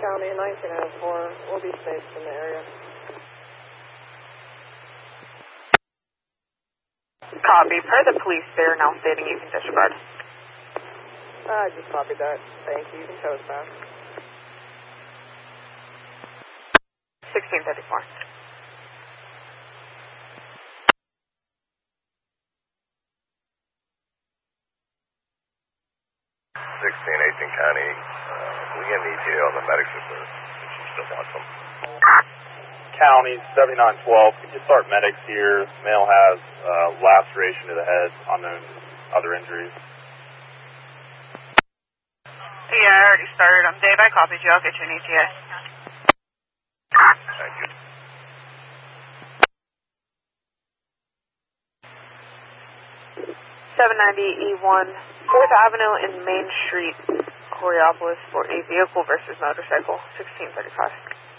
County, 1904. We'll be safe in the area. Copy. Per the police, they're now stating you can disregard. I just copied that. Thank you. You can tow us back. 1634. 18 County. We get an ETA on the medics if she still wants them. County 7912. Could you start medics here? Male has laceration to the head, unknown other injuries. Yeah, I already started. I'm Dave. I copied you. I'll get you an ETA. Thank you. E1, 4th Avenue and Main Street, Coraopolis, for a vehicle versus motorcycle, 1635.